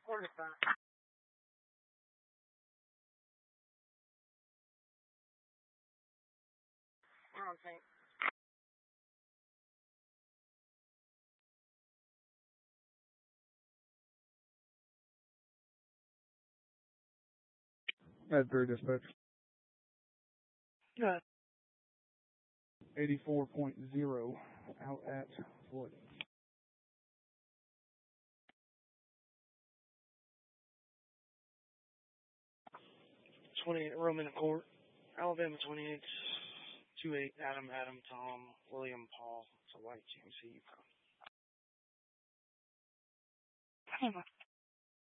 What is that? I don't think. Asbury Dispatch. Good. 84.0 out at Floyd. 28 Roman Court, Alabama 28, Adam, Tom, William, Paul. It's a white GMC.